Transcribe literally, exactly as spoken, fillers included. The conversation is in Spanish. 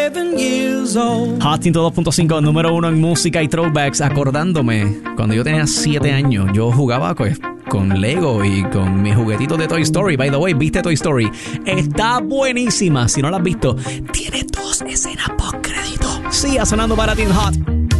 Hot ciento dos punto cinco, número uno en música y throwbacks. Acordándome, cuando yo tenía siete años, yo jugaba pues, con Lego y con mis juguetitos de Toy Story. By the way, ¿viste Toy Story? Está buenísima. Si no la has visto, tiene dos escenas post crédito. Siga sonando para ti en Hot.